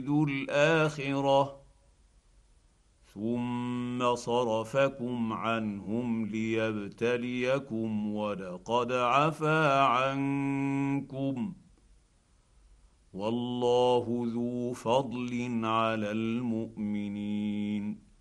تريدوا الاخره ثم صرفكم عنهم ليبتليكم ولقد عفا عنكم والله ذو فضل على المؤمنين.